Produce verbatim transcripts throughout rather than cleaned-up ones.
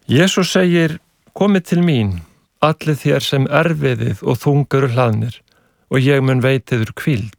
Jesús segir, komið til mín, allir þér sem erfiðið og þungur hlaðnir, og ég mun veita yður hvíld.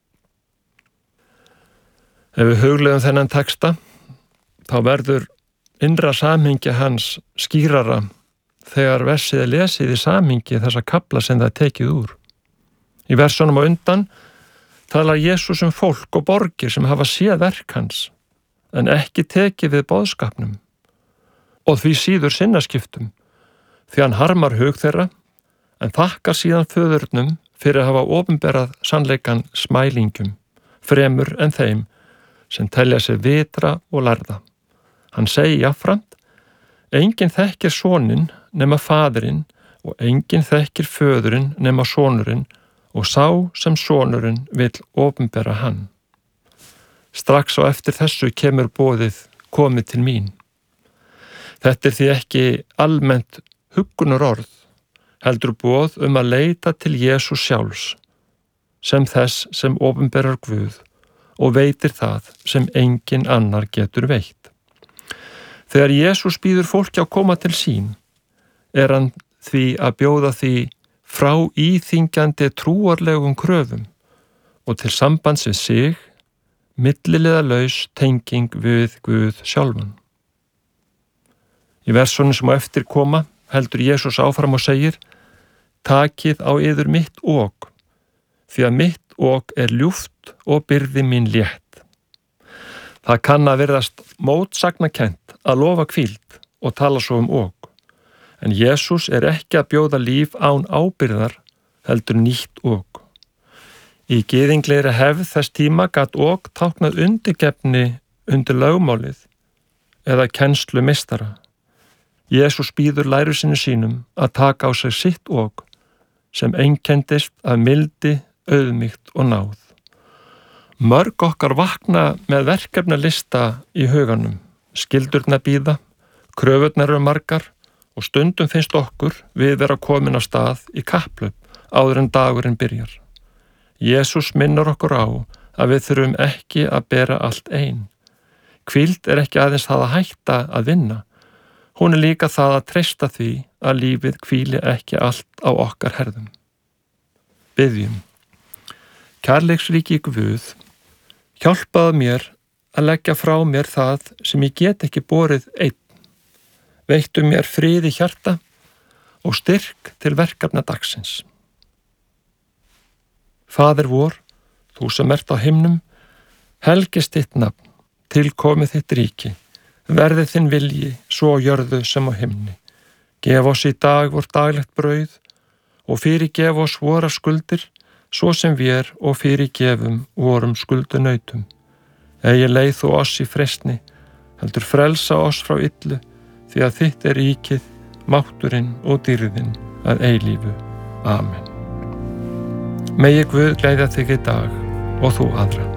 Ef við hugleiðum þennan texta, þá verður innra samhengi hans skýrara þegar versið er lesið í samhengi þessa kafla sem það er tekið úr. Í versunum á undan talar Jesús um fólk og borgir sem hafa séð verk hans, en ekki tekið við boðskapnum, og því síður sinnaskiptum, því hann harmar hug þeirra, en þakkar síðan föðurnum fyrir að hafa opinberað sannleikan smælingum, fremur en þeim sem telja sig vitra og lærða. Hann segi jafnframt, enginn þekkir soninn nema faðirinn og enginn þekkir föðurinn nema sonurinn og sá sem sonurinn vill opinbera hann. Strax á eftir þessu kemur boðið komið til mín. Þetta er því ekki almennt huggunar orð, heldur boð um að leita til Jesús sjálfs, sem þess sem opinberar Guð og veitir það sem enginn annar getur veitt. Þegar Jesús býður fólki að koma til sín, er hann því að bjóða því frá íþyngjandi trúarlegum kröfum og til sambands við sig, milliliðalaus tenging við Guð sjálfan. Í versunum sem á eftir koma heldur Jesús áfram og segir, takið á yður mitt ok, því að mitt ok er ljúft og byrði mín létt. Það kann að virðast mótsagnakennt að lofa hvíld og tala svo um ok, en Jesús er ekki að bjóða líf án ábyrðar, heldur nýtt ok. Í gyðinglegri hefð þess tíma gat ok táknað undirgefni undir lögmálið eða kennslu meistara. Jesús býður lærisveinum sínum að taka á sig sitt ok sem einkenndist af mildi, auðmýkt og náð. Mörg okkar vakna með verkefnalista í huganum, skildurnar bíða, kröfurnar eru margar og stundum finnst okkur við vera komin á stað í kapphlaup áður en dagurinn byrjar. Jesús minnir okkur á að við þurfum ekki að bera allt ein. Hvíld er ekki aðeins það að hætta að vinna, hún er líka það að treysta því að lífið hvíli ekki allt á okkar herðum. Biðjum. Kærleiksríki Guð, hjálpaðu mér að leggja frá mér það sem ég get ekki borið einn. Veittu mér frið í hjarta og styrk til verkefna dagsins. Faðir vor, þú sem ert á himnum, helgist þitt nafn, tilkomið þitt ríki, verði þinn vilji svo á jörðu sem á himni. Gef oss í dag vort daglegt brauð og fyrirgef oss vora skuldir, svo sem við og fyrirgefum vorum skuldunautum. Eigi leið þú oss í freistni, heldur frelsa oss frá illu, því að þitt er ríkið, mátturinn og dýrðin að eilífu. Amen. Megi Guð gleðja þig í dag og þú aðra.